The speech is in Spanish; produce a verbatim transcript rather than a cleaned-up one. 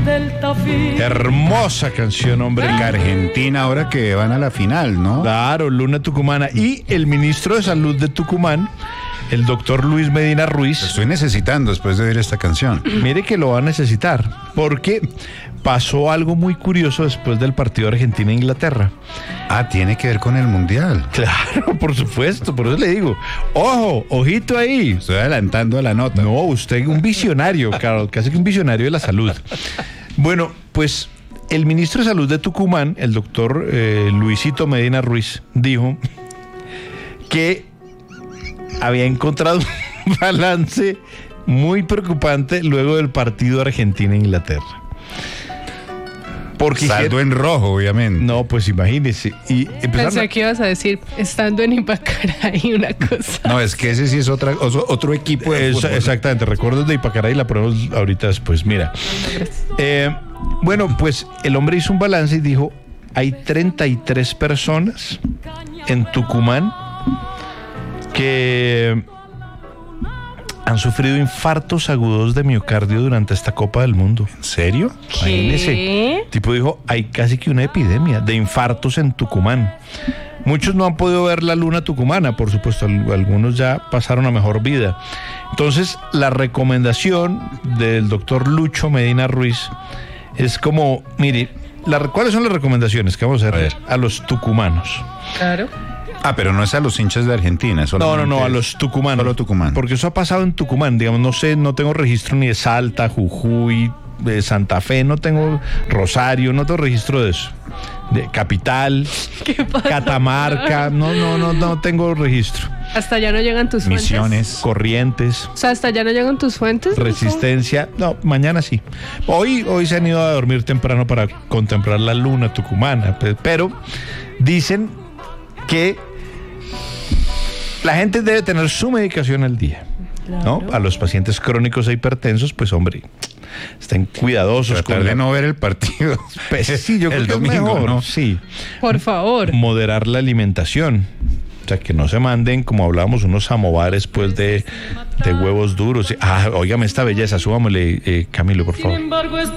Hermosa canción, hombre. La Argentina ahora que van a la final, ¿no? Claro, Luna Tucumana. Y el ministro de Salud de Tucumán, el doctor Luis Medina Ruiz. Lo estoy necesitando después de oír esta canción. Mire que lo va a necesitar, porque pasó algo muy curioso después del partido Argentina-Inglaterra. Ah, tiene que ver con el Mundial. Claro, por supuesto, por eso le digo. Ojo, ojito ahí. Estoy adelantando a la nota. No, usted un visionario, Carol, casi que un visionario de la salud. Bueno, pues el ministro de Salud de Tucumán, el doctor eh, Luisito Medina Ruiz, dijo que había encontrado un balance muy preocupante luego del partido Argentina-Inglaterra. Porque saldo en rojo, obviamente. No, pues imagínese. Y pensé a... que ibas a decir, estando en Ipacaraí, una cosa. No, es que ese sí es otra, otro equipo de es, exactamente, recuerdos de Ipacaraí, la ponemos ahorita después. Mira, eh, bueno, pues el hombre hizo un balance y dijo, hay treinta y tres personas en Tucumán que han sufrido infartos agudos de miocardio durante esta Copa del Mundo. ¿En serio? ¿Qué? El tipo dijo, hay casi que una epidemia de infartos en Tucumán. Muchos no han podido ver la luna tucumana, por supuesto, algunos ya pasaron a mejor vida. Entonces, la recomendación del doctor Lucho Medina Ruiz es como, mire, la, ¿cuáles son las recomendaciones que vamos a hacer a, a los tucumanos? Claro. Ah, pero no es a los hinchas de Argentina. No, no, no, a los tucumanos. Solo Tucumán. Porque eso ha pasado en Tucumán, digamos, no sé, no tengo registro ni de Salta, Jujuy, de Santa Fe, no tengo Rosario, no tengo registro de eso. De Capital, Catamarca, no, no, no, no tengo registro. Hasta allá no llegan tus fuentes. Misiones, Corrientes. O sea, hasta allá no llegan tus fuentes. Resistencia, no, mañana sí. Hoy, hoy se han ido a dormir temprano para contemplar la luna tucumana, pero dicen que la gente debe tener su medicación al día, ¿no? Claro. A los pacientes crónicos e hipertensos, pues hombre, estén cuidadosos. Tratar con de la... no ver el partido. Pues, sí, yo el creo que domingo, es mejor, ¿no? Sí. Por favor. Moderar la alimentación. O sea, que no se manden, como hablábamos, unos samovares pues de, de huevos duros. Ah, óigame esta belleza, súbamele, eh, Camilo, por favor.